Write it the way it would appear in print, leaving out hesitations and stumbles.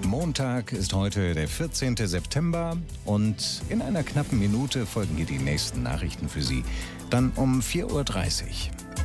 Montag ist heute der 14. September und in einer knappen Minute folgen hier die nächsten Nachrichten für Sie. Dann um 4:30 Uhr.